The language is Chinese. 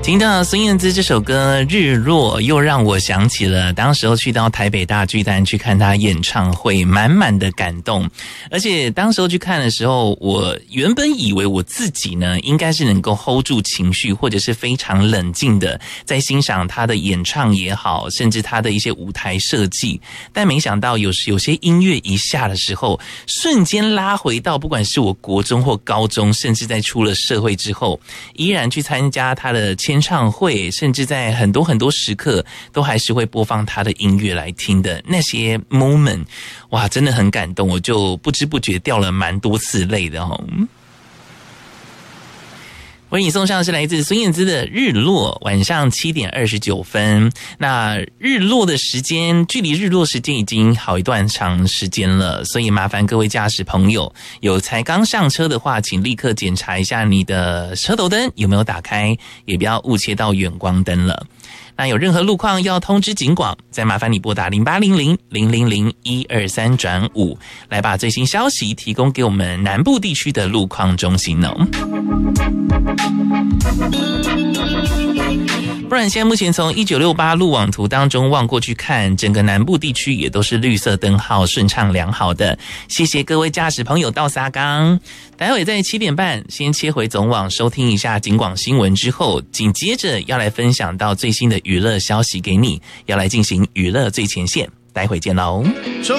听到孙燕姿这首歌《日落》，又让我想起了当时候去到台北大巨蛋去看她演唱会，满满的感动。而且当时候去看的时候，我原本以为我自己呢应该是能够 hold 住情绪，或者是非常冷静的在欣赏她的演唱也好，甚至她的一些舞台设计。但没想到有些音乐一下的时候，瞬间拉回到不管是我国中或高中，甚至在出了社会之后，依然去参加她的签唱会，甚至在很多时刻都还是会播放他的音乐来听的那些 moment， 哇，真的很感动，我就不知不觉掉了蛮多次泪的哦。为你送上的是来自孙燕姿的《日落》，晚上7点29分。那日落的时间，距离日落时间已经好一段长时间了，所以麻烦各位驾驶朋友，有才刚上车的话，请立刻检查一下你的车头灯有没有打开，也不要误切到远光灯了。那有任何路况要通知警广，再麻烦你拨打0800-000-123-5，来把最新消息提供给我们南部地区的路况中心哦。不然现在目前从1968路网图当中望过去看，整个南部地区也都是绿色灯号顺畅良好的。谢谢各位驾驶朋友到沙冈。待会在7点半先切回总网收听一下警广新闻之后，紧接着要来分享到最新的娱乐消息给你，要来进行娱乐最前线，待会见喽。